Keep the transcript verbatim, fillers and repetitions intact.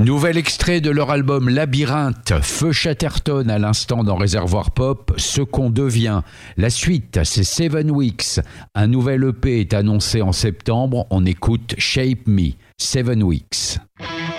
Nouvel extrait de leur album Labyrinthe, Feu Chatterton à l'instant dans Réservoir Pop, Ce qu'on devient. La suite, c'est Seven Weeks. Un nouvel E P est annoncé en septembre. On écoute Shape Me, Seven Weeks.